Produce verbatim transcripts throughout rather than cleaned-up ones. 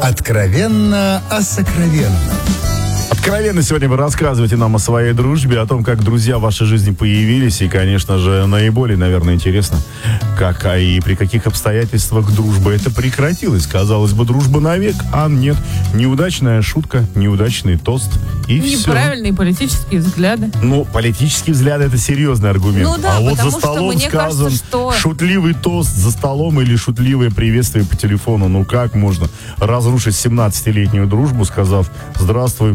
Откровенно о сокровенном. Откровенно сегодня вы рассказываете нам о своей дружбе, о том, как друзья в вашей жизни появились. И, конечно же, наиболее, наверное, интересно, как а и при каких обстоятельствах дружба это прекратилась. Казалось бы, дружба навек, а нет. Неудачная шутка, неудачный тост и все. Неправильные политические взгляды. Ну, политические взгляды — это серьезный аргумент. Ну да, а вот за потому что столом мне сказан кажется, что- шутливый тост за столом или шутливое приветствие по телефону. Ну как можно разрушить семнадцатилетнюю дружбу, сказав «Здравствуй,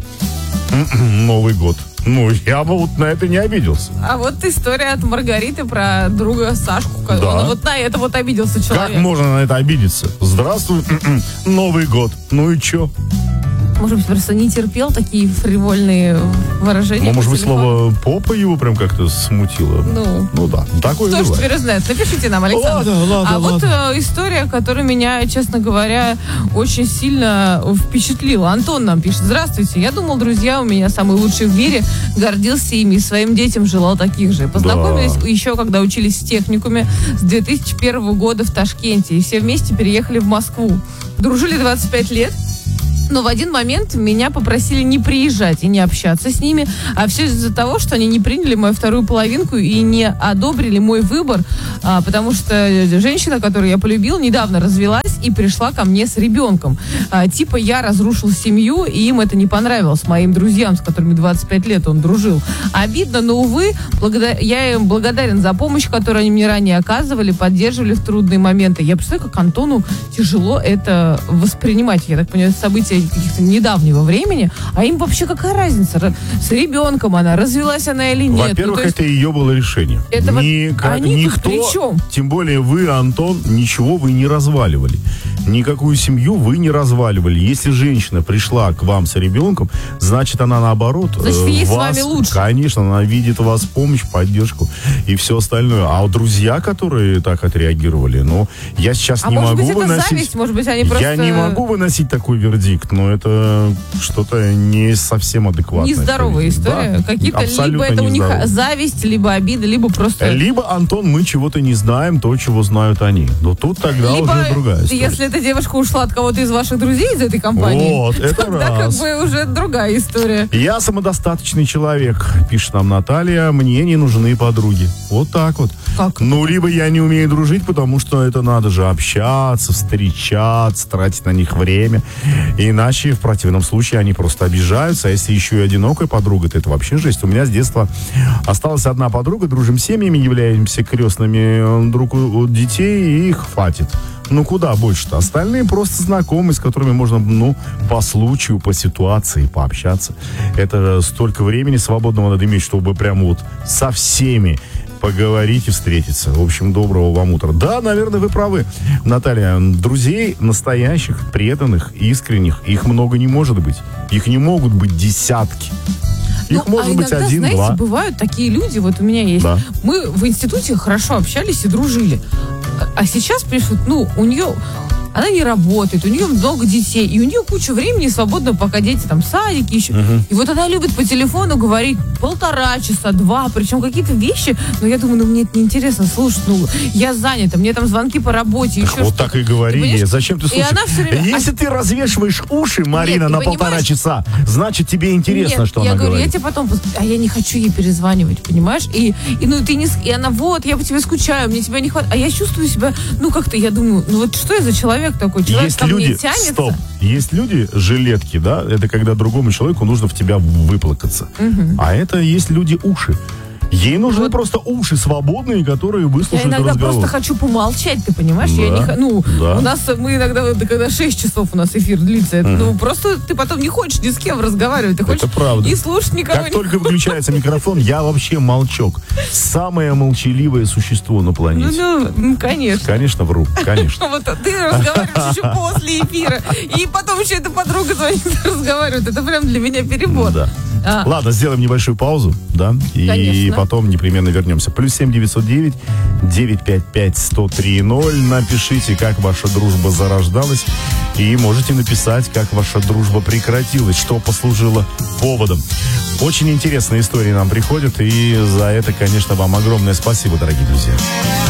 Новый год». Ну, я бы вот на это не обиделся. А вот история от Маргариты про друга Сашку. Да. Он вот на это вот обиделся человек. Как можно на это обидеться? «Здравствуй, Новый год». Ну и чё? Может быть, просто не терпел такие фривольные выражения. Ну, может по быть, телефону? слово «попа» его прям как-то смутило. Ну. Ну да, такое Кто ж бывает. теперь знает? Напишите нам, Александр. Ладно, ладно, а вот ладно. э, история, которая меня, честно говоря, очень сильно впечатлила. Антон нам пишет. Здравствуйте. Я думал, друзья у меня самые лучшие в мире. Гордился ими и своим детям желал таких же. Познакомились Да. еще, когда учились в техникуме с две тысячи первого года в Ташкенте. И все вместе переехали в Москву. Дружили двадцать пять лет. Но в один момент меня попросили не приезжать и не общаться с ними, а все из-за того, что они не приняли мою вторую половинку и не одобрили мой выбор, а, потому что женщина, которую я полюбил, недавно развелась и пришла ко мне с ребенком. А, типа я разрушил семью, и им это не понравилось, моим друзьям, с которыми двадцать пять лет он дружил. Обидно, но, увы, благодар... я им благодарен за помощь, которую они мне ранее оказывали, поддерживали в трудные моменты. Я представляю, как Антону тяжело это воспринимать. Я так понимаю, события каких-то недавнего времени, а им вообще какая разница? С ребенком она, развелась она или нет? Во-первых, Ну, то есть это ее было решение. Это вот Ника- они тут никто, при чем? тем более вы, Антон, ничего вы не разваливали. Никакую семью вы не разваливали. Если женщина пришла к вам с ребенком, значит, она наоборот... Значит, э, ей с вас, вами лучше. Конечно, она видит в вас помощь, поддержку и все остальное. А вот друзья, которые так отреагировали, ну, я сейчас А не может могу быть, это выносить... зависть? Может быть, они просто... Я не могу выносить такой вердикт, но это что-то не совсем адекватное. Нездоровая поведение. история. Да, Какие-то абсолютно либо это у них нездоровая. зависть, либо обида, либо просто... Либо, Антон, мы чего-то не знаем, то, чего знают они. Но тут тогда Либо, уже другая история. если эта девушка ушла от кого-то из ваших друзей из этой компании, Вот, это тогда раз. как бы уже другая история. Я самодостаточный человек, пишет нам Наталья, мне не нужны подруги. Вот так вот. Как? Ну, либо я не умею дружить, потому что это надо же общаться, встречаться, тратить на них время. Иначе, в противном случае, они просто обижаются. А если еще и одинокая подруга, то это вообще жесть. У меня с детства осталась одна подруга, дружим семьями, являемся крестными друг у детей, и их хватит. Ну, куда больше-то? Остальные просто знакомые, с которыми можно, ну, по случаю, по ситуации пообщаться. Это столько времени свободного надо иметь, чтобы прямо вот со всеми поговорить и встретиться. В общем, доброго вам утра. Да, наверное, вы правы, Наталья. Друзей настоящих, преданных, искренних, их много не может быть. Их не могут быть десятки. Их Ну, может а быть иногда, один-два. знаете, бывают такие люди, вот у меня есть. Да. Мы в институте хорошо общались и дружили. А, а сейчас пишут, ну, у нее... Она не работает, у нее много детей, и у нее куча времени свободно, пока дети там в садике еще. Угу. И вот она любит по телефону говорить полтора часа, два, причем какие-то вещи, но я думаю, ну мне это неинтересно слушать, ну я занята, мне там звонки по работе, Так еще вот что-то. так и говори. Ты понимаешь? Зачем ты И слушаешь? она все время... Если а- ты развешиваешь уши, Марина, Нет, на ты полтора понимаешь? часа, значит, тебе интересно, Нет, что я она говорю, говорит. я тебе потом... А я не хочу ей перезванивать, понимаешь? И, и ну ты не... с- И она, вот, я по тебе скучаю, мне тебя не хватает. А я чувствую себя, ну как-то, я думаю, ну вот что я за человек такой? Человек Есть ко мне люди, тянется. стоп, есть люди, жилетки, да, это когда другому человеку нужно в тебя выплакаться. А это есть люди уши. Ей нужны Вот. просто уши свободные, которые Я выслушают иногда разговор. просто хочу помолчать, ты понимаешь? Я Да, не, х- ну, да. у нас мы иногда, вот, когда шесть часов у нас эфир длится, это, ну, просто ты потом не хочешь ни с кем разговаривать, ты хочешь Это правда. не слушать никого. Как не- только выключается микрофон, я вообще молчок. Самое молчаливое существо на Ну, планете. ну, ну, конечно. Конечно, вру, конечно. Вот а ты разговариваешь еще после эфира, и потом еще эта подруга звонит и разговаривает. Это прям для меня перебор. Да. А. Ладно, сделаем небольшую паузу, да, и Конечно. потом непременно вернемся. Плюс семь девятьсот девять девятьсот пятьдесят пять сто три ноль. Напишите, как ваша дружба зарождалась, и можете написать, как ваша дружба прекратилась, что послужило поводом. Очень интересные истории нам приходят, и за это, конечно, вам огромное спасибо, дорогие друзья.